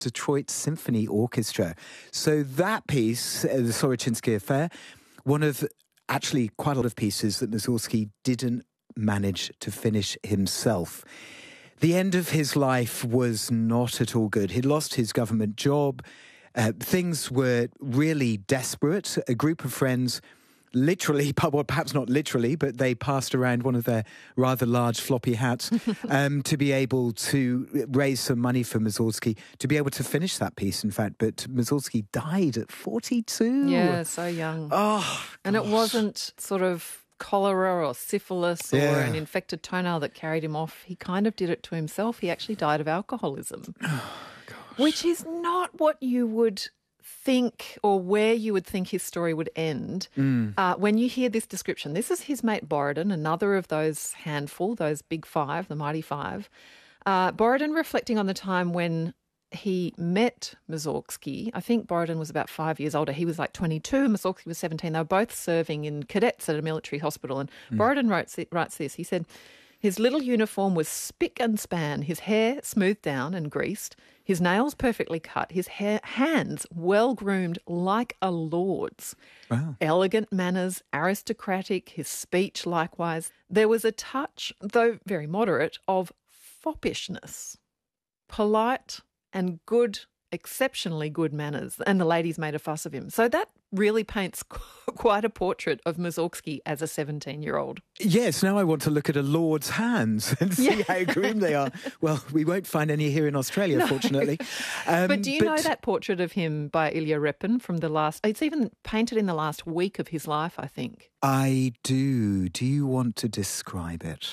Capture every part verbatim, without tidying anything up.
Detroit Symphony Orchestra. So that piece, uh, the Sorochinsky Affair, one of actually quite a lot of pieces that Mussorgsky didn't manage to finish himself. The end of his life was not at all good. He'd lost his government job. Uh, things were really desperate. A group of friends literally, well, perhaps not literally, but they passed around one of their rather large floppy hats um, to be able to raise some money for Mussorgsky, to be able to finish that piece, in fact. But Mussorgsky died at forty-two. Yeah, so young. Oh, and it wasn't sort of cholera or syphilis or Yeah. an infected toenail that carried him off. He kind of did it to himself. He actually died of alcoholism, which is not what you would think or where you would think his story would end. Mm. Uh, when you hear this description, this is his mate Borodin, another of those handful, those big five, the mighty five. Uh, Borodin reflecting on the time when he met Mussorgsky. I think Borodin was about five years older. He was like twenty-two, Mussorgsky was seventeen. They were both serving in cadets at a military hospital. And mm. Borodin writes, writes this. He said, his little uniform was spick and span, his hair smoothed down and greased, his nails perfectly cut, his hair, hands well-groomed like a lord's. Wow. Elegant manners, aristocratic, his speech likewise. There was a touch, though very moderate, of foppishness. Polite and good, exceptionally good manners, and the ladies made a fuss of him. So that really paints quite a portrait of Mussorgsky as a seventeen-year-old. Yes, now I want to look at a lord's hands and see Yeah. how groomed they are. Well, we won't find any here in Australia, No. fortunately. Um, But do you know that portrait of him by Ilya Repin from the last... It's even painted in the last week of his life, I think. I do. Do you want to describe it?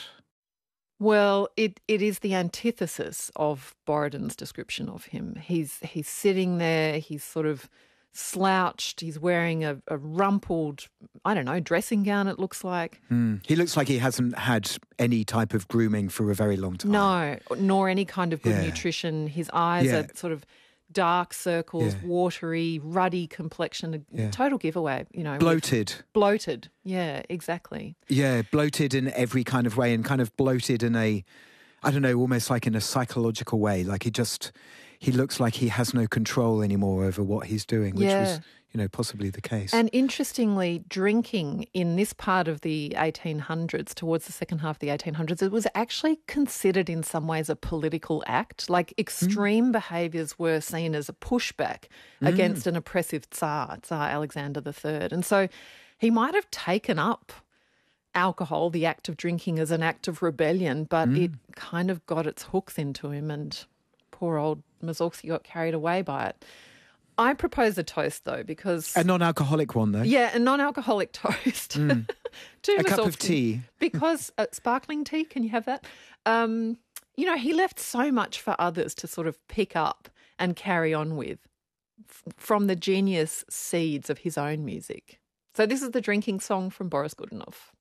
Well, it, it is the antithesis of Borodin's description of him. He's he's sitting there, he's sort of slouched, he's wearing a, a rumpled, I don't know, dressing gown it looks like. Mm. He looks like he hasn't had any type of grooming for a very long time. No, nor any kind of good Yeah. nutrition. His eyes Yeah. are sort of dark circles, Yeah. watery, ruddy complexion, a Yeah. total giveaway, you know. with- Bloated. Bloated, yeah, exactly. Yeah, bloated in every kind of way, and kind of bloated in a, I don't know, almost like in a psychological way. Like he just, he looks like he has no control anymore over what he's doing, which Yeah. was, you know, possibly the case. And interestingly, drinking in this part of the eighteen hundreds, towards the second half of the eighteen hundreds, it was actually considered in some ways a political act. Like extreme mm. behaviours were seen as a pushback mm. against an oppressive Tsar, Tsar Alexander the Third. And so he might have taken up alcohol, the act of drinking, as an act of rebellion, but mm. it kind of got its hooks into him, and poor old Mussorgsky got carried away by it. I propose a toast, though, because... A non-alcoholic one, though? Yeah, a non-alcoholic toast. Mm. to a cup of Mussorgsky. tea. Because uh, sparkling tea, can you have that? Um, you know, he left so much for others to sort of pick up and carry on with f- from the genius seeds of his own music. So this is the drinking song from Boris Godunov.